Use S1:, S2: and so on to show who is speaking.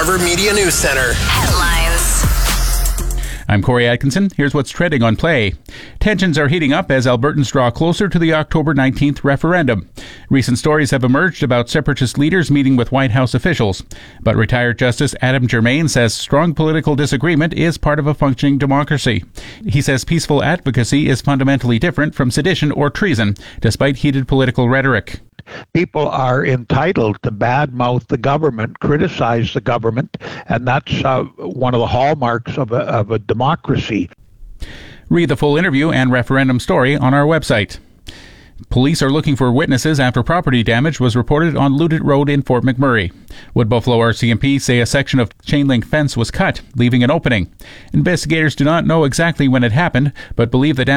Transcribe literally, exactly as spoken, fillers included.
S1: Carver Media News Center.
S2: Headlines.
S3: I'm Corey Atkinson. Here's what's trending on Play. Tensions are heating up as Albertans draw closer to the October nineteenth referendum. Recent stories have emerged about separatist leaders meeting with White House officials. But retired Justice Adam Germain says strong political disagreement is part of a functioning democracy. He says peaceful advocacy is fundamentally different from sedition or treason, despite heated political rhetoric.
S4: People are entitled to badmouth the government, criticize the government, and that's uh, one of the hallmarks of a, of a democracy.
S3: Read the full interview and referendum story on our website. Police are looking for witnesses after property damage was reported on Ludit Road in Fort McMurray. Wood Buffalo R C M P say a section of chain-link fence was cut, leaving an opening. Investigators do not know exactly when it happened, but believe the damage